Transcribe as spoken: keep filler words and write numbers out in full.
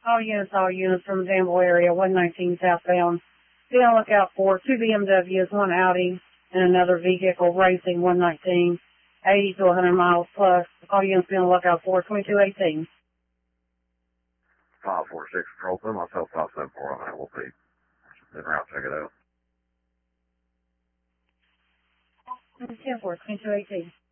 All units, all units from the Danville area, one nineteen southbound. Be on the lookout for two B M Ws, one Audi, and another vehicle racing one nineteen, eighty to one hundred miles plus. All units be on the lookout for twenty-two eighteen. five four six control, put myself five seven four on that, we'll see. Then route, check it out. ten four, twenty-two eighteen.